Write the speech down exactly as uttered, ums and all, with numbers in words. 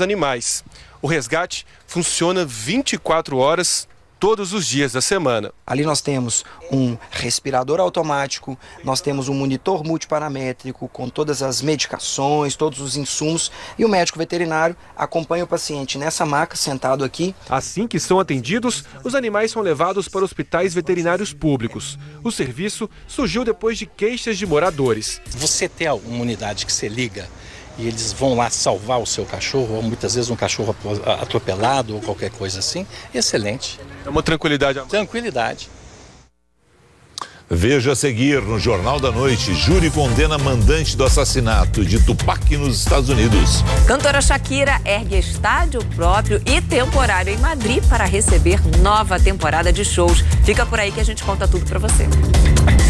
dos animais. O resgate funciona vinte e quatro horas todos os dias da semana. Ali nós temos um respirador automático, nós temos um monitor multiparamétrico com todas as medicações, todos os insumos, e o médico veterinário acompanha o paciente nessa maca, sentado aqui. Assim que são atendidos, os animais são levados para hospitais veterinários públicos. O serviço surgiu depois de queixas de moradores. Você ter uma unidade que você liga e eles vão lá salvar o seu cachorro, ou muitas vezes um cachorro atropelado ou qualquer coisa assim, excelente. É uma tranquilidade. Tranquilidade. Veja a seguir no Jornal da Noite: júri condena mandante do assassinato de Tupac nos Estados Unidos. Cantora Shakira ergue estádio próprio e temporário em Madrid para receber nova temporada de shows. Fica por aí que a gente conta tudo para você.